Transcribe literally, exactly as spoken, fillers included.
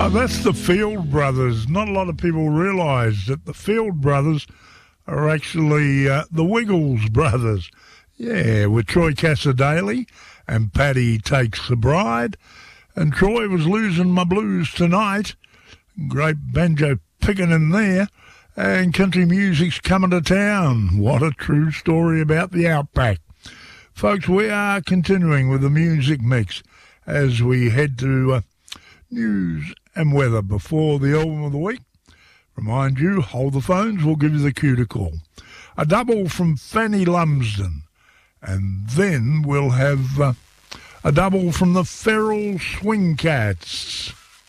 Oh, that's the Field Brothers. Not a lot of people realise that the Field Brothers are actually uh, the Wiggles Brothers. Yeah, with Troy Cassadaly and Paddy Takes the Bride. And Troy was losing my blues tonight. Great banjo picking in there. And country music's coming to town. What a true story about the Outback. Folks, we are continuing with the music mix as we head to uh, news and weather before the album of the week. Remind you, hold the phones, we'll give you the cue to call. A double from Fanny Lumsden, and then we'll have uh, a double from the Feral Swing Cats.